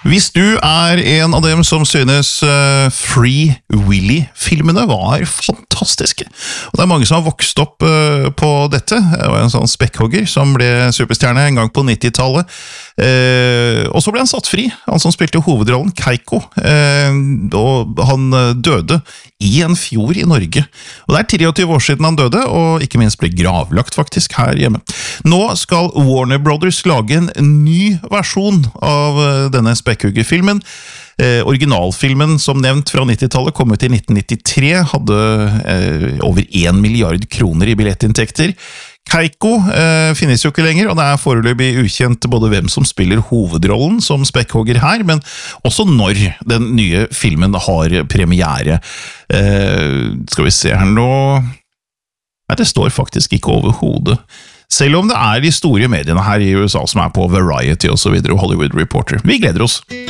Hvis du en av dem som synes Free Willy-filmene var fantastiske, og det mange som har vokst opp på dette, det var en sånn spekkhogger som ble superstjerne en gang på 90-tallet, og så ble han satt fri, han som spilte hovedrollen, Keiko, og han døde i en fjord i Norge, og det 23 år siden han døde, og ikke minst ble gravlagt faktisk her hjemme. Nå skal Warner Brothers lage en ny versjon av denne spekkhuggerfilmen. Originalfilmen, som nevnt fra 90-tallet, kom ut i 1993, hadde over 1 milliard kroner i billettinntekter. Keiko finnes jo ikke lenger, og det foreløpig ukjent både hvem som spiller hovedrollen som spekkhogger her, men også når den nye filmen har premiere. Skal vi se her nå... Nei, det står faktisk ikke overhodet. Selv om det de store mediene her i USA som på Variety og så videre, og Hollywood Reporter. Vi gleder oss!